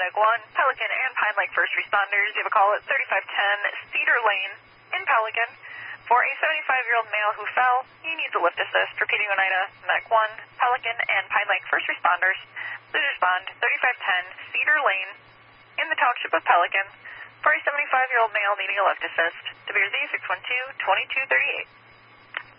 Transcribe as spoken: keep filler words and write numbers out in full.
Meg one, Pelican and Pine Lake first responders. You have a call at thirty-five ten Cedar Lane in Pelican for a seventy-five-year-old male who fell. He needs a lift assist. Repeating Oneida, Meg one, Pelican and Pine Lake first responders. Please respond thirty-five ten Cedar Lane in the township of Pelican for a seventy-five-year-old male needing a lift assist. To Beer Z six one two, two two three eight.